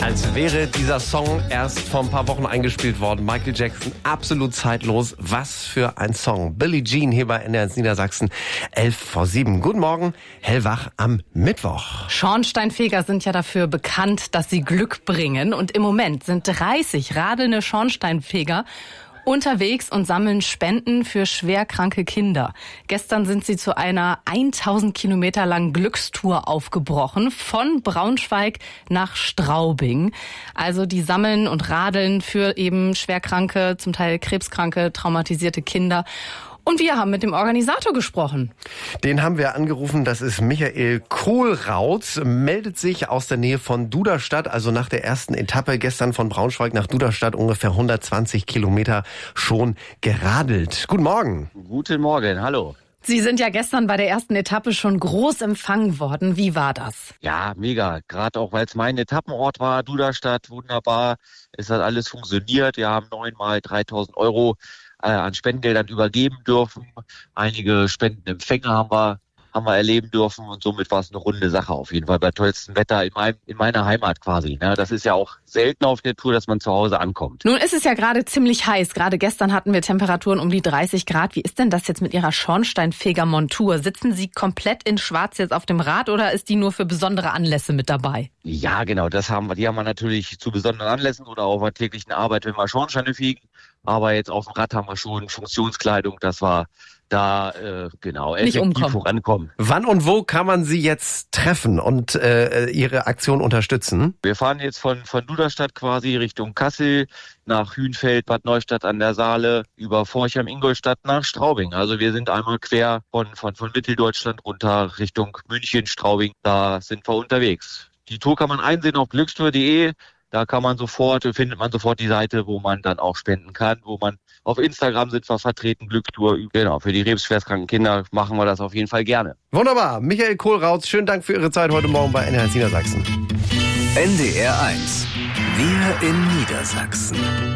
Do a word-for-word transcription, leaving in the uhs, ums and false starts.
Als wäre dieser Song erst vor ein paar Wochen eingespielt worden. Michael Jackson, absolut zeitlos. Was für ein Song. Billie Jean hier bei N D R eins Niedersachsen, elf vor sieben. Guten Morgen, hellwach am Mittwoch. Schornsteinfeger sind ja dafür bekannt, dass sie Glück bringen. Und im Moment sind dreißig radelnde Schornsteinfeger unterwegs und sammeln Spenden für schwerkranke Kinder. Gestern sind sie zu einer tausend Kilometer langen Glückstour aufgebrochen, von Braunschweig nach Straubing. Also die sammeln und radeln für eben schwerkranke, zum Teil krebskranke, traumatisierte Kinder. Und wir haben mit dem Organisator gesprochen. Den haben wir angerufen, das ist Michael Kohlrautz, meldet sich aus der Nähe von Duderstadt, also nach der ersten Etappe gestern von Braunschweig nach Duderstadt, ungefähr hundertzwanzig Kilometer schon geradelt. Guten Morgen. Guten Morgen, hallo. Sie sind ja gestern bei der ersten Etappe schon groß empfangen worden. Wie war das? Ja, mega. Gerade auch, weil es mein Etappenort war, Duderstadt, wunderbar. Es hat alles funktioniert. Wir haben neunmal dreitausend Euro äh, an Spendengeldern übergeben dürfen. Einige Spendenempfänger haben wir haben wir erleben dürfen und somit war es eine runde Sache auf jeden Fall bei tollstem Wetter in, meinem, in meiner Heimat quasi. Ne? Das ist ja auch selten auf der Tour, dass man zu Hause ankommt. Nun ist es ja gerade ziemlich heiß. Gerade gestern hatten wir Temperaturen um die dreißig Grad. Wie ist denn das jetzt mit Ihrer Schornsteinfeger-Montur? Sitzen Sie komplett in Schwarz jetzt auf dem Rad oder ist die nur für besondere Anlässe mit dabei? Ja, genau, das haben wir. Die haben wir natürlich zu besonderen Anlässen oder auch bei täglichen Arbeit, wenn wir Schornsteine fegen. Aber jetzt auf dem Rad haben wir schon Funktionskleidung, dass wir da äh, genau effektiv vorankommen. Wann und wo kann man Sie jetzt treffen und äh, Ihre Aktion unterstützen? Wir fahren jetzt von von Duderstadt quasi Richtung Kassel, nach Hünfeld, Bad Neustadt an der Saale, über Forchheim, Ingolstadt nach Straubing. Also wir sind einmal quer von von von Mitteldeutschland runter Richtung München, Straubing. Da sind wir unterwegs. Die Tour kann man einsehen auf glückstour punkt de. Da kann man sofort, findet man sofort die Seite, wo man dann auch spenden kann, wo man auf Instagram sind wir vertreten, Glückstour. Genau, für die krebsschwerstkranken Kinder machen wir das auf jeden Fall gerne. Wunderbar. Michael Kohlrautz, schönen Dank für Ihre Zeit heute Morgen bei N D R eins Niedersachsen. N D R eins. Wir in Niedersachsen.